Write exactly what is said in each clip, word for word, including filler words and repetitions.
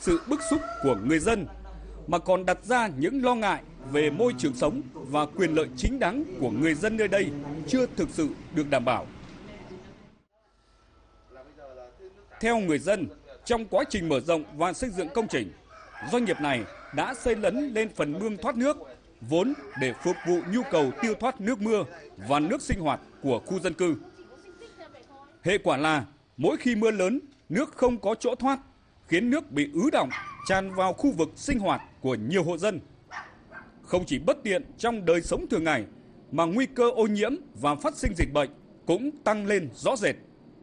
sự bức xúc của người dân, mà còn đặt ra những lo ngại về môi trường sống và quyền lợi chính đáng của người dân nơi đây chưa thực sự được đảm bảo. Theo người dân, trong quá trình mở rộng và xây dựng công trình, doanh nghiệp này đã xây lấn lên phần mương thoát nước, vốn để phục vụ nhu cầu tiêu thoát nước mưa và nước sinh hoạt của khu dân cư. Hệ quả là mỗi khi mưa lớn, nước không có chỗ thoát, khiến nước bị ứ đọng, tràn vào khu vực sinh hoạt của nhiều hộ dân. Không chỉ bất tiện trong đời sống thường ngày, mà nguy cơ ô nhiễm và phát sinh dịch bệnh cũng tăng lên rõ rệt.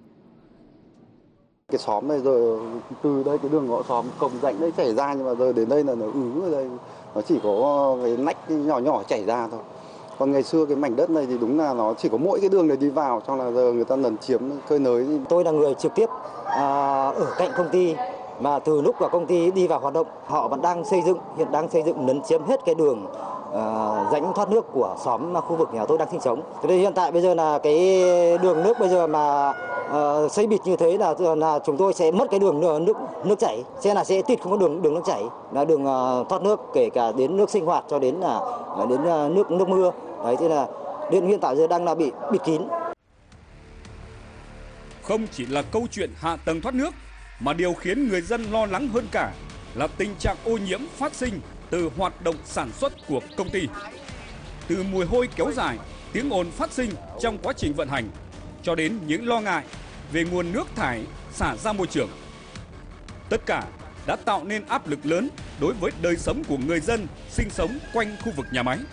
Cái xóm này giờ từ đây cái đường ngõ xóm cổng rãnh đấy chảy ra, nhưng mà giờ đến đây là nó ứ ở đây, nó chỉ có cái nách nhỏ nhỏ chảy ra thôi. Còn ngày xưa cái mảnh đất này thì đúng là nó chỉ có mỗi cái đường này đi vào, cho là giờ người ta lấn chiếm cơi nới. Tôi là người trực tiếp à, ở cạnh công ty, mà từ lúc là công ty đi vào hoạt động, họ vẫn đang xây dựng, hiện đang xây dựng lấn chiếm hết cái đường à, rãnh thoát nước của xóm khu vực nhà tôi đang sinh sống. Thế nên hiện tại bây giờ là cái đường nước bây giờ mà uh, xây bịt như thế là, là chúng tôi sẽ mất cái đường nước nước chảy, sẽ là sẽ tịt không có đường đường nước chảy, là đường uh, thoát nước, kể cả đến nước sinh hoạt cho đến là đến uh, nước nước mưa. Đấy, thế là đến hiện tại giờ đang là bị bịt kín. Không chỉ là câu chuyện hạ tầng thoát nước, mà điều khiến người dân lo lắng hơn cả là tình trạng ô nhiễm phát sinh từ hoạt động sản xuất của công ty. Từ mùi hôi kéo dài, tiếng ồn phát sinh trong quá trình vận hành, cho đến những lo ngại về nguồn nước thải xả ra môi trường. Tất cả đã tạo nên áp lực lớn đối với đời sống của người dân sinh sống quanh khu vực nhà máy.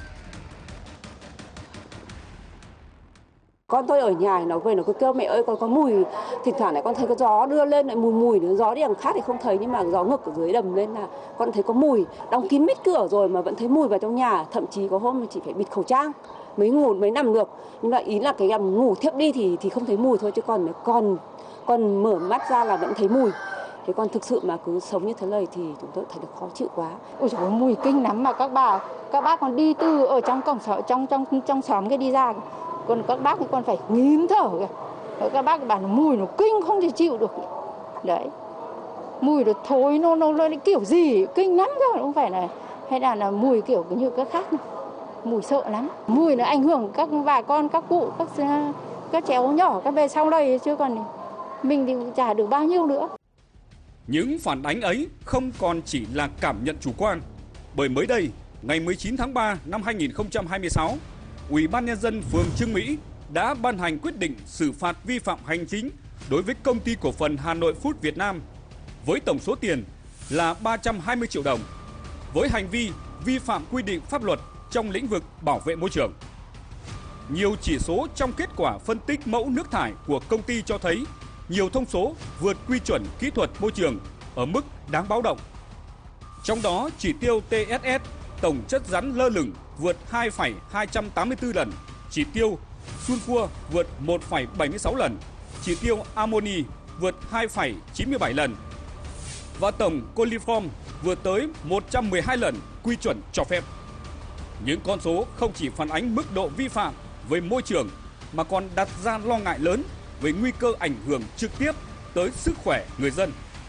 Con tôi ở nhà nó về nó cứ kêu mẹ ơi con có mùi, thỉnh thoảng này con thấy có gió đưa lên lại mùi mùi nữa, gió đi đằng khác thì không thấy, nhưng mà gió ngực ở dưới đầm lên là con thấy có mùi. Đóng kín mít cửa rồi mà vẫn thấy mùi vào trong nhà, thậm chí có hôm chị phải bịt khẩu trang mới ngủ mới nằm được. Nhưng mà ý là cái ngủ thiếp đi thì thì không thấy mùi thôi, chứ còn còn còn mở mắt ra là vẫn thấy mùi. Thế còn thực sự mà cứ sống như thế này thì chúng tôi thấy được khó chịu quá. Ôi trời ơi, mùi kinh lắm, mà các bà các bác còn đi từ ở trong cổng sở trong trong trong xóm cái đi ra, còn các bác thì còn phải nín thở kìa. Các bác bảo là mùi nó kinh không thể chịu được. Đấy, mùi nó thối, nó nó, nó kiểu gì kinh lắm cơ, không phải là hay là là mùi kiểu như các khác, mùi sợ lắm. Mùi nó ảnh hưởng các bà con, các cụ, các các cháu nhỏ các về sau đây, chứ còn mình thì chả được bao nhiêu nữa. Những phản ánh ấy không còn chỉ là cảm nhận chủ quan, bởi mới đây, ngày mười chín tháng ba năm hai nghìn không trăm hai mươi sáu, Ủy ban Nhân dân phường Trương Mỹ đã ban hành quyết định xử phạt vi phạm hành chính đối với Công ty Cổ phần Hà Nội Food Việt Nam với tổng số tiền là ba trăm hai mươi triệu đồng với hành vi vi phạm quy định pháp luật trong lĩnh vực bảo vệ môi trường. Nhiều chỉ số trong kết quả phân tích mẫu nước thải của công ty cho thấy nhiều thông số vượt quy chuẩn kỹ thuật môi trường ở mức đáng báo động. Trong đó, chỉ tiêu tê ét ét, tổng chất rắn lơ lửng, vượt hai phẩy hai trăm tám mươi tư lần, chỉ tiêu sulfur vượt một phẩy bảy mươi sáu lần, chỉ tiêu amoni vượt hai phẩy chín mươi bảy lần và tổng coliform vượt tới một trăm mười hai lần quy chuẩn cho phép. Những con số không chỉ phản ánh mức độ vi phạm về môi trường mà còn đặt ra lo ngại lớn về nguy cơ ảnh hưởng trực tiếp tới sức khỏe người dân.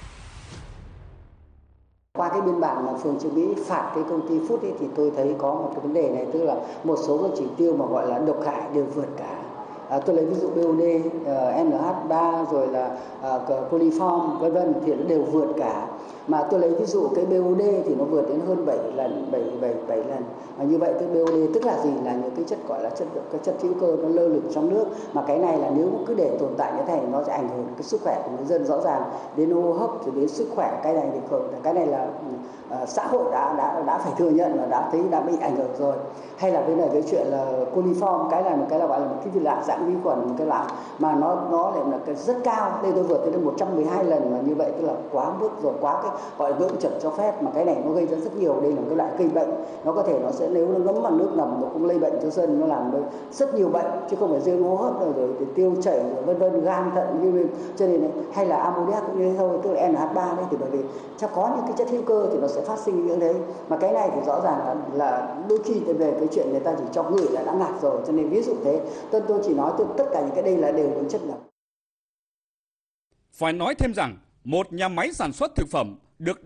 Qua cái biên bản mà phường Trương Mỹ phạt cái công ty Food ấy, thì tôi thấy có một cái vấn đề này, tức là một số các chỉ tiêu mà gọi là độc hại đều vượt cả. À, tôi lấy ví dụ bê o đê, uh, en hát ba rồi là uh, coliform vân vân thì nó đều vượt cả. Mà tôi lấy ví dụ cái bê o đê thì nó vượt đến hơn bảy lần, bảy bảy bảy lần. Và như vậy cái bê o đê tức là gì, là những cái chất gọi là chất cái chất hữu cơ nó lơ lửng trong nước, mà cái này là nếu cứ để tồn tại như thế này nó sẽ ảnh hưởng cái sức khỏe của người dân rõ ràng, đến hô hấp rồi đến sức khỏe. Cái này thì cái này là uh, xã hội đã đã đã phải thừa nhận và đã thấy đã bị ảnh hưởng rồi. Hay là bên này cái chuyện là coliform, cái này một cái là gọi là một cái vi loại dạng vi khuẩn, một cái loại mà nó nó lại là cái rất cao, đây tôi vượt tới một trăm mười hai lần, mà như vậy tức là quá mức rồi, quá cái gọi là ngưỡng chuẩn cho phép, mà cái này nó gây ra rất nhiều. Đây là một cái loại gây bệnh, nó có thể nó sẽ nếu nó ngấm vào nước ngầm nó cũng lây bệnh cho dân, nó làm rất nhiều bệnh chứ không phải riêng hô hấp rồi, rồi tiêu chảy rồi vân vân, gan thận như cho nên này, hay là ammoniac cũng như thế thôi, tức là en hát ba đấy, thì bởi vì chắc có những cái chất hữu cơ thì nó sẽ phát sinh những thế, mà cái này thì rõ ràng là, là đôi khi về cái chuyện người ta chỉ cho gửi là đã ngạt rồi, cho nên ví dụ thế tôi tôi chỉ nói tôi, tất cả những cái đây là đều những chất độc. Phải nói thêm rằng một nhà máy sản xuất thực phẩm được